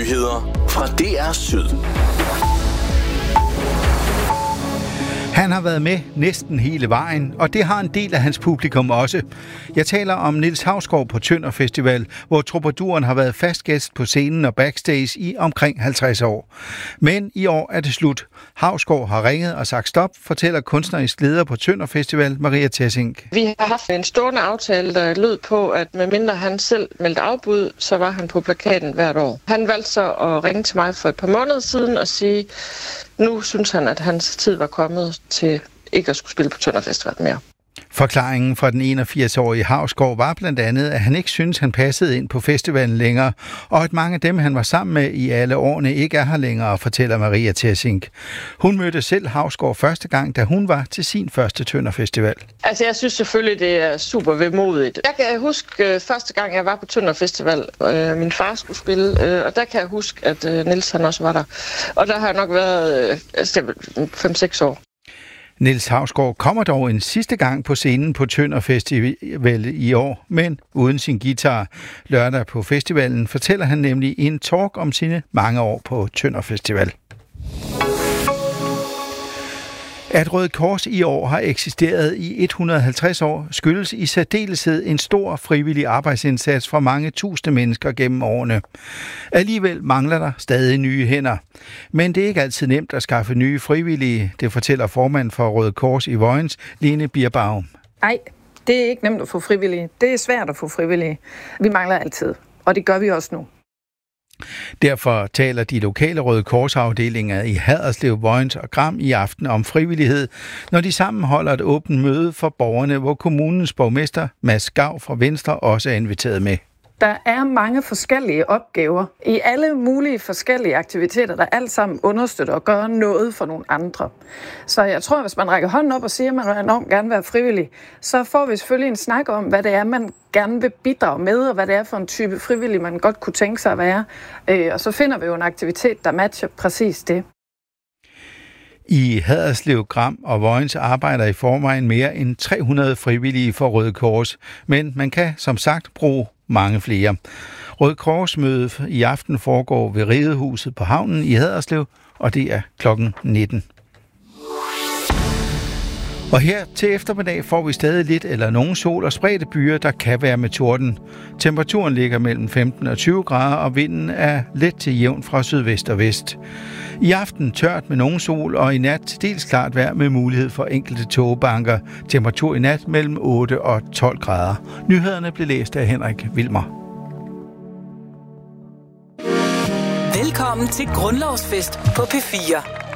Nyheder fra DR Syd. Han har været med næsten hele vejen, og det har en del af hans publikum også. Jeg taler om Niels Hausgaard på Tønder Festival, hvor Troubadouren har været fast gæst på scenen og backstage i omkring 50 år. Men i år er det slut. Hausgaard har ringet og sagt stop, fortæller kunstnerisk leder på Tønder Festival, Maria Tessink. Vi har haft en stående aftale, der lød på, at medmindre han selv meldte afbud, så var han på plakaten hvert år. Han valgte så at ringe til mig for et par måneder siden og sige, nu synes han, at hans tid var kommet til ikke at skulle spille på Tønder Festival mere. Forklaringen fra den 81-årige Hausgaard var blandt andet, at han ikke synes, han passede ind på festivalen længere, og at mange af dem, han var sammen med i alle årene, ikke er her længere, fortæller Maria Tessink. Hun mødte selv Hausgaard første gang, da hun var til sin første Tønder Festival. Altså, jeg synes selvfølgelig, det er super vemodigt. Jeg kan huske første gang, jeg var på Tønder Festival, min far skulle spille, og der kan jeg huske, at Niels han også var der. Og der har jeg nok været 5-6 år. Niels Hausgaard kommer dog en sidste gang på scenen på Tønder Festival i år, men uden sin guitar. Lørdag på festivalen fortæller han nemlig en talk om sine mange år på Tønder Festival. At Røde Kors i år har eksisteret i 150 år, skyldes i særdeleshed en stor frivillig arbejdsindsats fra mange tusinde mennesker gennem årene. Alligevel mangler der stadig nye hænder. Men det er ikke altid nemt at skaffe nye frivillige, det fortæller formand for Røde Kors i Vojens, Lene Birbaum. Nej, det er ikke nemt at få frivillige. Det er svært at få frivillige. Vi mangler altid, og det gør vi også nu. Derfor taler de lokale Røde Kors-afdelinger i Haderslev, Vojens og Gram i aften om frivillighed, når de sammen holder et åbent møde for borgerne, hvor kommunens borgmester Mads Gav fra Venstre også er inviteret med. Der er mange forskellige opgaver i alle mulige forskellige aktiviteter, der alt sammen understøtter og gør noget for nogle andre. Så jeg tror, hvis man rækker hånden op og siger, at man enormt gerne vil være frivillig, så får vi selvfølgelig en snak om, hvad det er, man gerne vil bidrage med, og hvad det er for en type frivillig, man godt kunne tænke sig at være. Og så finder vi jo en aktivitet, der matcher præcis det. I Haderslev, Gram og Vojens arbejder i forvejen mere end 300 frivillige for Røde Kors, men man kan som sagt bruge mange flere. Røde Kors-mødet i aften foregår ved Ridehuset på havnen i Haderslev, og det er klokken 19. Og her til eftermiddag får vi stadig lidt eller nogen sol og spredte byer, der kan være med torden. Temperaturen ligger mellem 15 og 20 grader, og vinden er let til jævn fra sydvest og vest. I aften tørt med nogen sol, og i nat til dels klart vejr med mulighed for enkelte tågebanker. Temperatur i nat mellem 8 og 12 grader. Nyhederne blev læst af Henrik Wilmer. Velkommen til Grundlovsfest på P4.